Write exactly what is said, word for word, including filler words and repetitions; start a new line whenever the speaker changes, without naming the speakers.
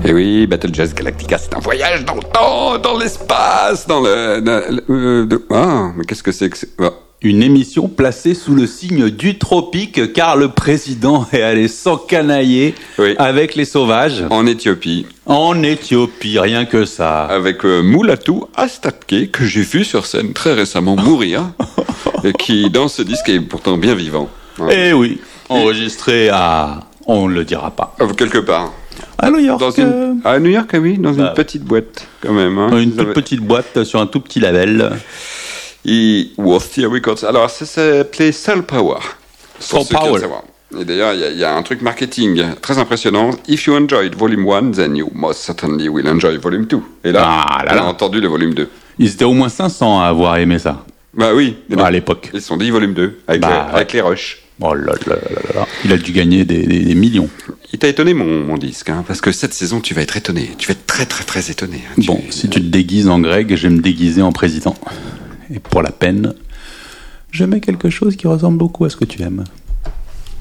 Et oui, Battle Jazz Galactica, c'est un voyage dans le temps, dans l'espace, dans le... Dans le euh, de, ah, mais qu'est-ce que c'est que c'est ah.
Une émission placée sous le signe du tropique, car le président est allé s'encanailler
oui.
avec les sauvages.
En Éthiopie.
En Éthiopie, rien que ça.
Avec euh, Mulatu Astatke, que j'ai vu sur scène très récemment mourir, et qui, dans ce disque, est pourtant bien vivant.
Hein. Eh oui, enregistré à... on ne le dira pas.
Quelque part.
À New York.
Dans une... À New York, oui, dans bah, une petite boîte, quand même. Hein.
Une toute avait... petite boîte sur un tout petit label.
Et Worthy Records. Alors, ça s'appelait Soul Power.
Soul Power.
Et d'ailleurs, il y, y a un truc marketing très impressionnant. If you enjoyed Volume one, then you most certainly will enjoy Volume two. Et là, ah, là, là. on a entendu le Volume deux.
Ils étaient au moins cinq cents à avoir aimé ça.
Bah oui.
Bah, à l'époque.
Ils se sont dit Volume deux, avec, bah, les, ouais. avec les rushs.
Oh là là là là. Il a dû gagner des, des, des millions.
Il t'a étonné mon, mon disque, hein, parce que cette saison, tu vas être étonné. Tu vas être très très très étonné. Hein,
bon, tu... si tu te déguises en Greg, je vais me déguiser en président. Et pour la peine, je mets quelque chose qui ressemble beaucoup à ce que tu aimes.